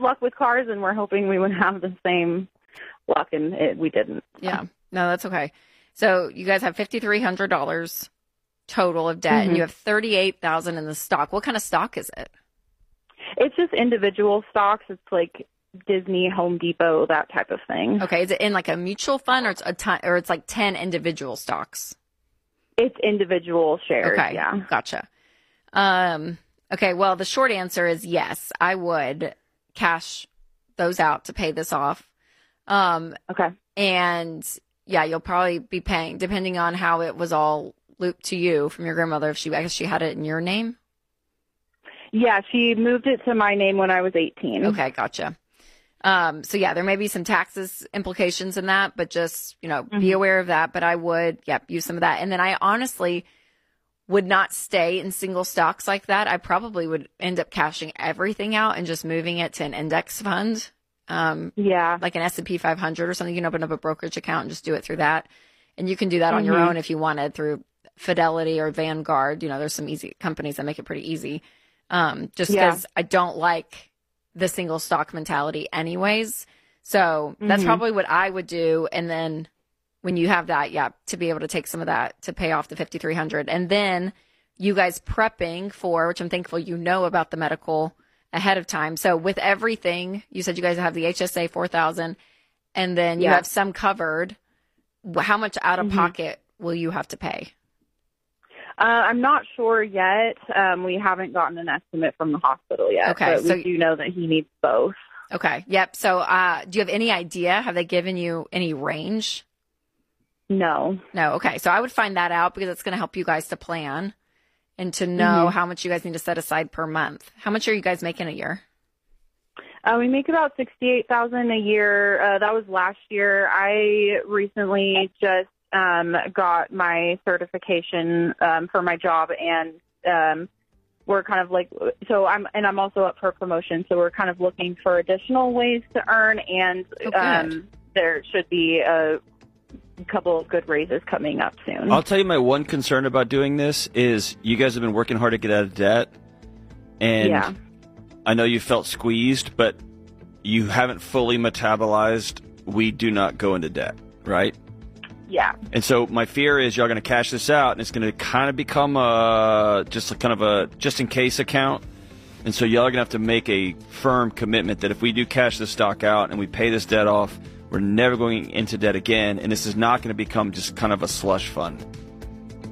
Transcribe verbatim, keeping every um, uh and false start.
luck with cars, and we're hoping we would have the same luck, and it, we didn't. Yeah. No, that's okay. So you guys have five thousand three hundred dollars total of debt, mm-hmm. and you have thirty-eight thousand dollars in the stock. What kind of stock is it? It's just individual stocks. It's like Disney, Home Depot, that type of thing. Okay. Is it in like a mutual fund, or it's a ton, or it's like ten individual stocks? It's individual shares. Okay. Yeah. Gotcha. Um, okay. Well, the short answer is yes, I would cash those out to pay this off. Um, okay. And yeah, you'll probably be paying, depending on how it was all looped to you from your grandmother. If she, I guess she had it in your name. Yeah, she moved it to my name when I was eighteen. Okay, gotcha. Um, so yeah, there may be some taxes implications in that, but just, you know, mm-hmm. be aware of that. But I would, yep, use some of that. And then I honestly would not stay in single stocks like that. I probably would end up cashing everything out and just moving it to an index fund. Um, yeah, like an S and P five hundred or something. You can open up a brokerage account and just do it through that. And you can do that mm-hmm. on your own if you wanted through Fidelity or Vanguard. You know, there's some easy companies that make it pretty easy. Um, just because yeah. I don't like the single stock mentality anyways. So that's mm-hmm. probably what I would do. And then when you have that, yeah, to be able to take some of that to pay off the five thousand three hundred. And then you guys prepping for, which I'm thankful you know about the medical ahead of time. So with everything, you said you guys have the H S A four thousand, and then you yeah. have some covered. How much out of mm-hmm. pocket will you have to pay? Uh, I'm not sure yet. Um, we haven't gotten an estimate from the hospital yet. Okay, but so we do know that he needs both. Okay. Yep. So, uh, do you have any idea? Have they given you any range? No. No. Okay. So I would find that out because it's going to help you guys to plan and to know mm-hmm. how much you guys need to set aside per month. How much are you guys making a year? Uh, we make about sixty-eight thousand a year. Uh, that was last year. I recently just um, got my certification um, for my job, and um, we're kind of like, so I'm, and I'm also up for promotion. So we're kind of looking for additional ways to earn, and oh, um, there should be a couple of good raises coming up soon. I'll tell you my one concern about doing this is you guys have been working hard to get out of debt, and yeah. I know you felt squeezed, but you haven't fully metabolized we do not go into debt, right? Yeah. And so my fear is y'all going to cash this out, and it's going to kind of become a just a kind of a just in case account. And so y'all are going to have to make a firm commitment that if we do cash this stock out and we pay this debt off, we're never going into debt again, and this is not going to become just kind of a slush fund.